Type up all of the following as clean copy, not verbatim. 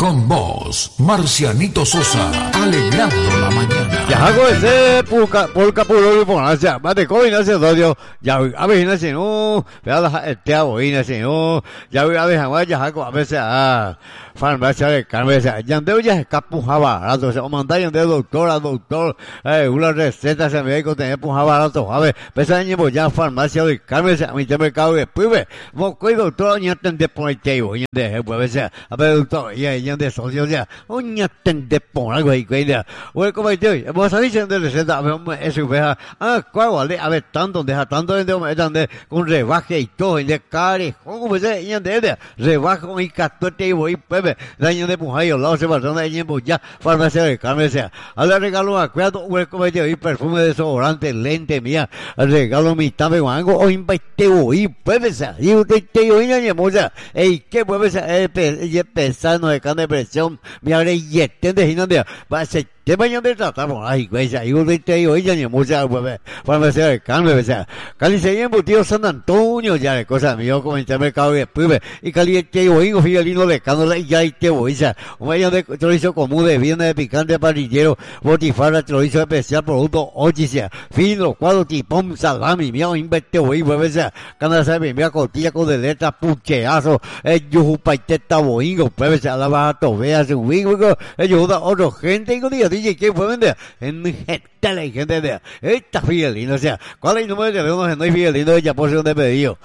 Con vos, Marcianito Sosa, alegrando la mañana. Ya hago ese polka puro y ponancia, mate coi nace dodio, ya a veces nace no, pero este aboy nace no, ya a veces ya hago a veces farmacia de carne, ya andeo ya escapujaba barato, o manda ya andeo doctor, una receta se me dijo tener pujaba barato, a ver, pesa año ya farmacia de carne, a mí te mercado de pibe, mo coi doctor ya tende por el teo, ya de pues a ver doctor, ya de socio ya, ya tende por algo ahí que ya, o como te vos sabés de receta, eso vea, cuál vale, a ver tanto deja tanto de con rebaje y todo, de care, como se ya de rebaje y catote y voy pepe, daño de pujayo, la se pasó de tiempo ya, farmacia de carne sea, a la regalo a cuidado, o como te y perfume de desodorante, lente mía, al regalo mi tabe wango o invite y pepe sea, y usted te oí ya moza, ey, qué pepe sea, pesano de carne de presión, mi abre yete de ginandea, va a ser te baño de tratamos ay güey ya yo te digo ella ni mucha pues para hacer el cambio o sea cali se embutido San Antonio ya de cosas mío como en el mercado de pues y cali te digo hijo fidelino de cándola y ya te voy ya un baño de chorizo común de viene de picante parrillero botifarra chorizo especial producto ochicia fino cuadro tipón salami mío inverte voy pues cana sabe mía cotilla con de letra pucheazo yo paiteta boingo pues la baja tobea su wingo ellos otro gente y DJ que fue vender en la gente de esta fidelina, o sea, ¿cuál es el número de teléfono? No hay fidelino de ya por si donde pedido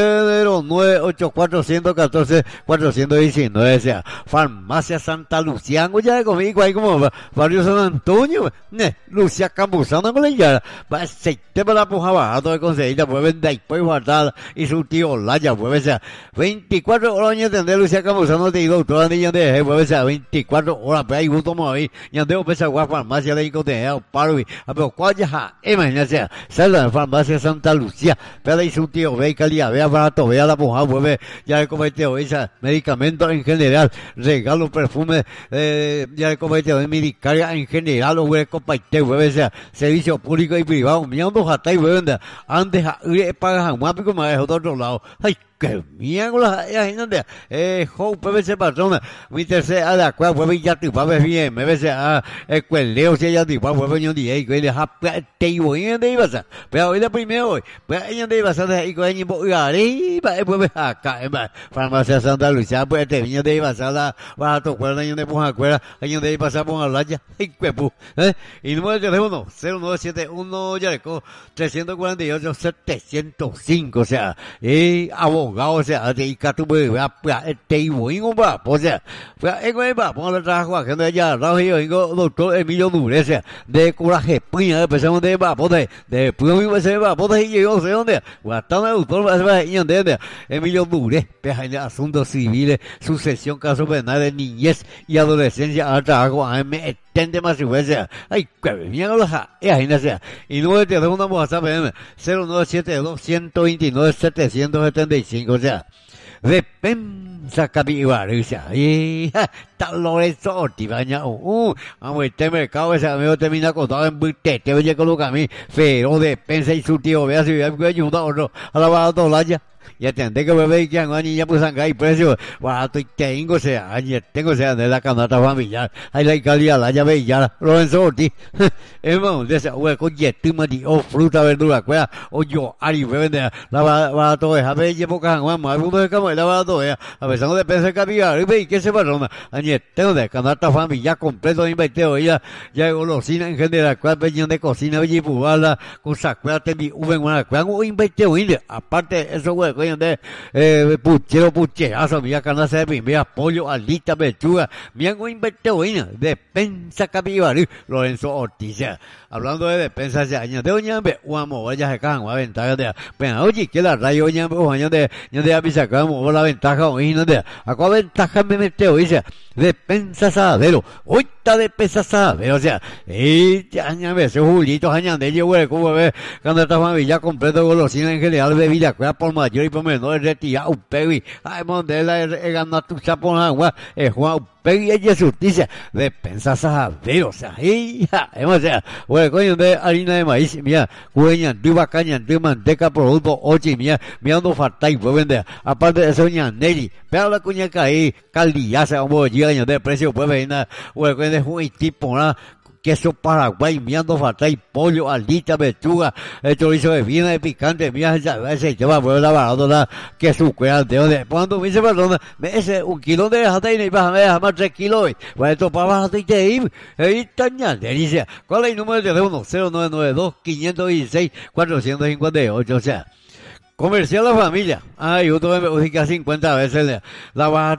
0984114 o sea, Farmacia Santa Lucía, ya de conmigo ahí como Barrio San Antonio, Lucía Campuzano con ella, va aceite para la puja barato de conseguir, puede vender y puede guardar y su tío Laya, puede ser 24 horas y entender Lucía Campuzano te digo, toda niña de puede ser 24 horas, pero hay gusto más ahí, y andeo pesa guapa farmacia de Incoteneo, Parvi, pero cuál ya, imagínate, salga de Farmacia Santa Lucía, pero ahí su tío ve calidad, vea barato, vea la puja, puede ya de comete hoy, medicamentos en general, regalo, perfume, ya de comete hoy, medicaria en general, o huele compaite, puede ser servicio público y privado, mirando hasta y puede antes pagas a más, porque me dejó de otro lado, ay, que mierda, imagínate, PVC patrona, mi tercera, la cual fue ya tu papá bien, me ves el cueleo, si ella tu papá fue yo dije, que le ha te iba de ibasa, pero hoy la primera hoy, pues ella de ibasa de ahí con ella, y arriba, pues acá, Farmacia Santa Lucía, pues te viña de ibasa, la barato, cuerda, yo de ponja cuerda, año de ibasa, ponja la ya, y cuepu, y número de teléfono, 0971, ya le co, 348-705, o sea, abogado, o sea, de Icatube, te iba, o sea, vamos a trabajar, que no haya, doctor Emilio Dure, o sea, de coraje, puña, empezamos de vapote, de puño, se vapote, y yo sé dónde, guatana, doctor, Emilio Dure, en asuntos civiles, sucesión, casos penales, niñez y adolescencia, al trabajo, tende más frecuencia. Ay, que mierda la imagínate. Y no te dejo una WhatsApp 0972-129-775, o sea, de pensa capibara, o sea, y tal Lorenzo Ortiz, baña, vamos, este mercado ese amigo termina acostado en Butete, oye, coloca a mí, feroz de pensa y su tío, vea si voy a ayudar o no, a la barato la y atendé que bebé que han ya pues y precio barato y tengo sea de la canasta familiar hay la calidad la llave ya Lorenzo Ortiz hermano de esa hueco yetima de fruta verdura cuela o yo ari vende la barato es a ver llevo can más uno de cama la barato es a ver de pensar capital y ve que se parona añe tengo de canasta familiar completo de inviteo ya golosina en general cual peñón de cocina y pubala con sacuela te mi una cual un inviteo aparte eso hueco de pucheazo, mira canasta de primera, pollo, alita, pechuga, mira un inverteo de pensa capibari, Lorenzo Ortiz. Hablando de despensa, se añade oñambe, uamo, vaya se cajan, una ventaja de, pero oye, que la rayo oñambe, oña de avisacamos, la ventaja, oye, no de, a cuál ventaja me meteo, dice, despensa sadero, hoy está despensa sadero, o sea, añambe, ese Julito, añade, yo, güey, como ve, cuando esta familia completo golosina en general, bebida, cuida por mayor, mayor y por menor retirado Upegui. Ay, monte la ganó tu chapón agua, Juan Upegui es justicia de pensar saber, o sea, hija, o sea, bueno, coño de harina de maíz, mira, cueña, tuba caña, tu manteca, producto, ocho, mira, mirando falta y puede vender. Aparte de eso, ñaneri, pero la cuña caí, caldillaza, como llega de precio, puede vender, bueno, coño de un tipo, ¿no? Queso Paraguay, mirando falta y pollo, alita, pechuga, el chorizo de vino, de picante, mira, ese lleva por la barata, queso cuerante, donde, cuando me dice perdón, ese, 1 kilo de jataina y baja, me deja más 3 kilos, bueno, esto para bajar y te ir, ahí taña, delicia. ¿Cuál es el número de teléfono? 0992-516-458, o sea, comercial La Familia. Ay, yo tuve que 50 veces la baja